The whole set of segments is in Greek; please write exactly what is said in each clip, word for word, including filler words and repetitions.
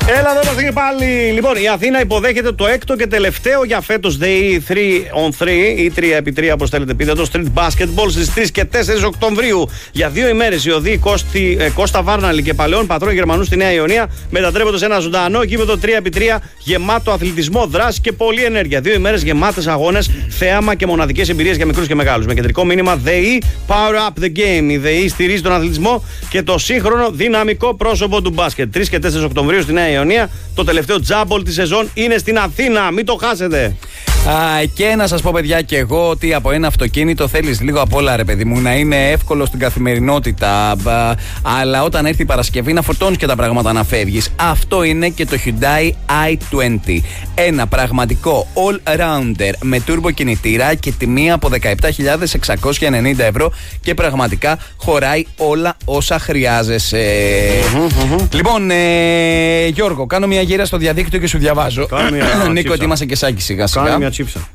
Έλα εδώ είμαστε και πάλι. Λοιπόν, η Αθήνα υποδέχεται το έκτο και τελευταίο για φέτος ΔΕΗ τρία on τρία ή τρία επί τρία όπως θέλετε πείτε το Street Basketball στις τρεις και τέσσερις Οκτωβρίου. Για δύο ημέρες οι οδοί Κώστη, ε, Κώστα Βάρναλη και Παλαιών Πατρών Γερμανού στη Νέα Ιωνία μετατρέπονται σε ένα ζωντανό γήπεδο τρία επί τρία γεμάτο αθλητισμό, δράση και πολλή ενέργεια. Δύο ημέρες γεμάτες αγώνες, θέαμα και μοναδικές εμπειρίες για μικρούς και μεγάλους. Με κεντρικό μήνυμα ΔΕΗ Power Up the Game. Η ΔΕΗ στηρίζει τον αθλητισμό και το σύγχρονο δυναμικό πρόσωπο του μπάσκετ. τρεις και τέσσερις Οκτωβρίου στη Νέα Ιωνία. Το τελευταίο τζάμπολ τη σεζόν είναι στην Αθήνα. Μην το χάσετε. Α, και να σας πω, παιδιά, και εγώ ότι από ένα αυτοκίνητο θέλεις λίγο απ' όλα, ρε παιδί μου, να είναι εύκολο στην καθημερινότητα. Α, αλλά όταν έρθει η Παρασκευή να φορτώνεις και τα πράγματα να φεύγεις. Αυτό είναι και το Hyundai άι είκοσι. Ένα πραγματικό all-rounder με turbo κινητήρα και τιμή από δεκαεπτά χιλιάδες εξακόσια ενενήντα ευρώ και πραγματικά χωράει όλα όσα χρειάζεσαι. Mm-hmm, mm-hmm. Λοιπόν, ε, Γιώργο, κάνω μια γύρα στο διαδίκτυο και σου διαβάζω. Νίκο, ετοίμασε και σάκι σιγά σιγά. Τσίψα.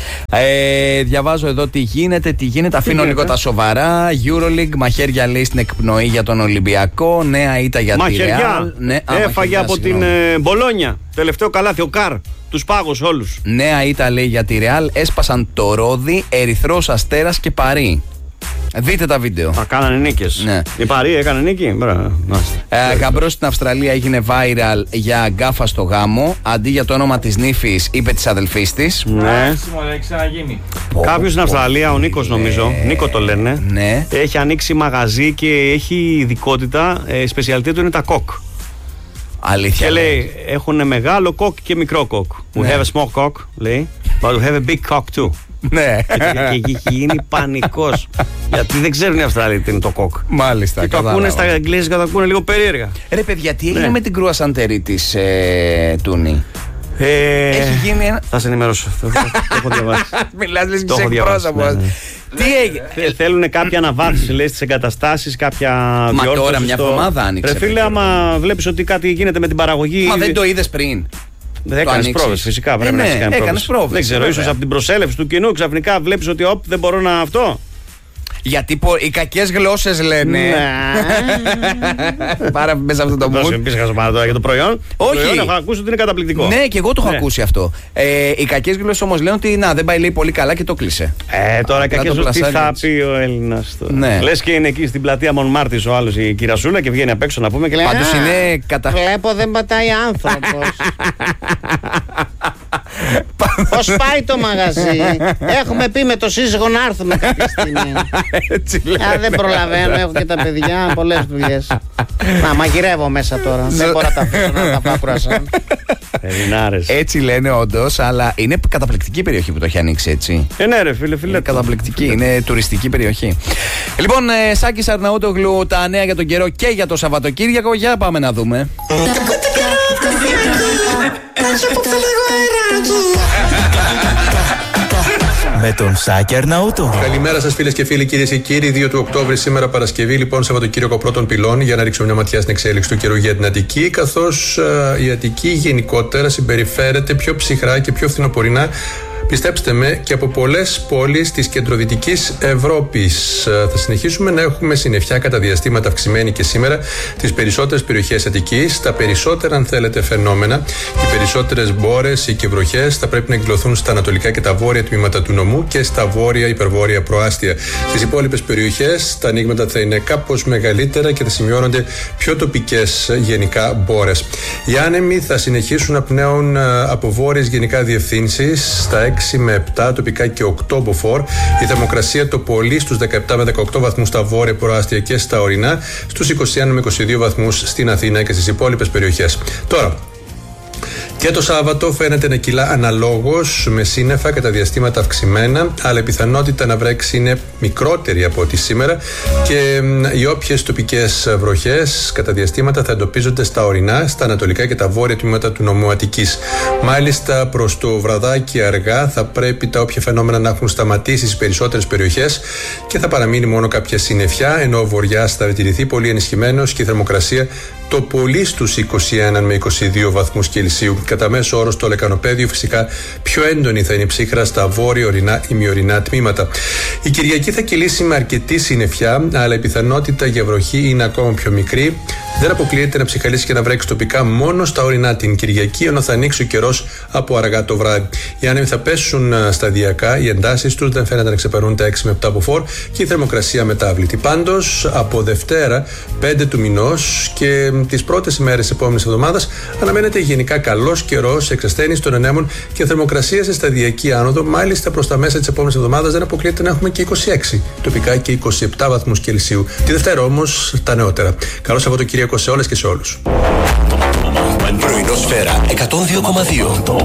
Ε, διαβάζω εδώ τι γίνεται, τι γίνεται. Αφήνω λίγο τα σοβαρά. Euroleague, μαχαίρια λέει στην εκπνοή για τον Ολυμπιακό. Νέα ήττα για τη Real. Ναι, έφαγε από την ε, Μπολόνια. Τελευταίο καλάθι, ο Καρ. Τους πάγους όλους. Νέα ήττα λέει για τη Real. Έσπασαν το Ρόδι, Ερυθρός Αστέρας και Παρί. Δείτε τα βίντεο. Α, κάνανε νίκες. Ναι. Η Παρί έκανε νίκη. Ε, Γαμπρός στην Αυστραλία έγινε viral για γκάφα στο γάμο. Αντί για το όνομα της νύφης, είπε της αδελφής της. Ναι. Κάποιος στην Αυστραλία, ο Νίκος νομίζω. Ναι. Νίκο το λένε. Ναι. Έχει ανοίξει μαγαζί και έχει ειδικότητα. Η ε, σπεσιαλιτή του είναι τα κοκ. Αλήθεια. Και λέει, έχουν μεγάλο κοκ και μικρό κοκ. We Ναι. have a small cock, λέει. But we have a big cock too. Ναι. Και έχει γίνει πανικός. Γιατί δεν ξέρουν οι Αυστραλοί τι είναι το κοκ. Μάλιστα. Και το ακούνε στα αγγλικά, το ακούνε λίγο περίεργα. Ρε παιδιά, τι έγινε Ναι. με την κρουασαντερή της ε, Τούνη. Ε, Έχει γίνει ένα. Θα σε ενημερώσω. Το έχω διαβάσει. Μιλάς λες Το και έχω σε διαβάσει, εκπρόσωπος. ναι, ναι. Τι έγινε. Θέλουν κάποια αναβάθμιση, λέει, στις εγκαταστάσεις, κάποια Μα διόρθωση τώρα μια στο- εβδομάδα άνοιξε. Ρε φίλε, παιδιά. άμα βλέπεις ότι κάτι γίνεται με την παραγωγή. Μα δεν το είδες πριν. Δεν έκανες ανοίξεις. πρόβες, φυσικά. Πρέπει Ε, να ναι, έχεις κάνει έκανες πρόβες. πρόβες, Δεν ξέρω, βέβαια. ίσως από την προσέλευση του κοινού ξαφνικά βλέπεις ότι όπ, δεν μπορώ να αυτό. Γιατί πο- οι κακές γλώσσες λένε. Ναι. Πάρα μέσα αυτό το Δώσε mood. μην πεις χαζομάρα τώρα για το προϊόν. Όχι. Το προϊόν έχω ακούσει ότι είναι καταπληκτικό. Ναι, και εγώ το έχω Ναι. ακούσει αυτό. Ε, οι κακές γλώσσες όμως λένε ότι να, δεν πάει λέει πολύ καλά και το κλείσε. Ε, τώρα Απλά κακές το γλώσσες, τι πλασάρι θα έτσι. πει ο Έλληνας τώρα. Ναι. Λες και είναι εκεί στην πλατεία Μονμάρτης ο άλλος η κυρασούλα και βγαίνει απ' έξω να πούμε και λέει Πάντως «Α, είναι κατα... Βλέπω δεν πατάει άνθρωπος. Πώς πάει το μαγαζί. Έχουμε πει με το σύζυγο να έρθουμε κάποια στιγμή. Έτσι Α, λένε. δεν προλαβαίνω, έχω και τα παιδιά, πολλές δουλειές. Να μαγειρεύω μέσα τώρα. Δεν μπορώ να τα αφήσω να τα πάω κρουασάν. Ελληνάρες. Έτσι λένε όντως, αλλά είναι καταπληκτική η περιοχή που το έχει ανοίξει έτσι. Ε, ναι, ρε φίλε, φίλε. Είναι καταπληκτική, είναι τουριστική περιοχή. Λοιπόν, ε, Σάκης Αρναούτογλου, τα νέα για τον καιρό και για το Σαββατοκύριακο. Για πάμε να δούμε. Με τον Σάκη Αρναούτογλου. Καλημέρα σας φίλες και φίλοι, κυρίες και κύριοι. δύο του Οκτώβρη, σήμερα Παρασκευή, λοιπόν, Σαββατοκύριακο πρώτων πυλών, για να ρίξουμε μια ματιά στην εξέλιξη του καιρού για την Αττική. Καθώς ε, η Αττική γενικότερα συμπεριφέρεται πιο ψυχρά και πιο φθινοπορεινά, πιστέψτε με, και από πολλές πόλεις της κεντροδυτικής Ευρώπης. Ε, Θα συνεχίσουμε να έχουμε συννεφιά κατά διαστήματα αυξημένη και σήμερα τις περισσότερες περιοχές Αττικής. Τα περισσότερα, αν θέλετε, φαινόμενα, οι περισσότερες μπόρες ή και βροχές θα πρέπει να εκδηλωθούν στα ανατολικά και τα βόρεια τμήματα του νομού και στα βόρεια υπερβόρεια προάστια. Στις υπόλοιπες περιοχές τα ανοίγματα θα είναι κάπως μεγαλύτερα και θα σημειώνονται πιο τοπικές γενικά μπόρες. Οι άνεμοι θα συνεχίσουν να πνέουν ε, από βόρειες γενικά διευθύνσεις στα έξι με επτά, τοπικά και οκτώ μποφόρ. Η θερμοκρασία το πολύ στους δεκαεπτά με δεκαοκτώ βαθμούς στα βόρεια προάστια και στα ορεινά, στους είκοσι ένα με είκοσι δύο βαθμούς στην Αθήνα και στις υπόλοιπες περιοχές. Τώρα, και το Σάββατο φαίνεται να κυλά αναλόγως με σύννεφα κατά διαστήματα αυξημένα, αλλά η πιθανότητα να βρέξει είναι μικρότερη από ό,τι σήμερα και οι όποιες τοπικές βροχές κατά διαστήματα θα εντοπίζονται στα ορεινά, στα ανατολικά και τα βόρεια τμήματα του νομού Αττικής. Μάλιστα, προς το βραδάκι αργά θα πρέπει τα όποια φαινόμενα να έχουν σταματήσει στις περισσότερες περιοχές και θα παραμείνει μόνο κάποια συννεφιά, ενώ ο βοριάς θα διατηρηθεί πολύ ενισχυμένος και η θερμοκρασία το πολύ στους είκοσι ένα με είκοσι δύο βαθμούς Κελσίου. Κατά μέσο όρο στο λεκανοπέδιο φυσικά πιο έντονη θα είναι η ψύχρα στα βόρειο-ορεινά ημιορεινά τμήματα. Η Κυριακή θα κυλήσει με αρκετή συννεφιά, αλλά η πιθανότητα για βροχή είναι ακόμα πιο μικρή. Δεν αποκλείεται να ψυχαλίσει και να βρέξει τοπικά μόνο στα ορεινά την Κυριακή, ενώ θα ανοίξει ο καιρός από αργά το βράδυ. Οι άνεμοι θα πέσουν σταδιακά, οι εντάσεις τους δεν φαίνεται να ξεπερνούν τα έξι με επτά από φορ και η θερμοκρασία μετάβλητη. Πάντως, από Δευτέρα πέντε του μηνός και τις πρώτες ημέρες της επόμενης εβδομάδας αναμένεται γενικά καλός καιρός, εξασθένιση των ανέμων και θερμοκρασία σε σταδιακή άνοδο. Μάλιστα, προς τα μέσα της επόμενης εβδομάδας δεν αποκλείεται να έχουμε και είκοσι έξι, τοπικά και είκοσι επτά βαθμούς Κελσίου. Τη Δευτέρα όμως τα νεότερα. Καλό Σαββατοκύριακο σε όλες και σε όλους. Πρωινό Σφαίρα εκατόν δύο κόμμα δύο.